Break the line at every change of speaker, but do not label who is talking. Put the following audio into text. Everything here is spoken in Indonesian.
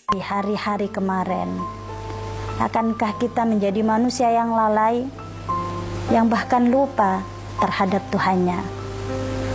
Di hari-hari kemarin, akankah kita menjadi manusia yang lalai, yang bahkan lupa terhadap Tuhannya?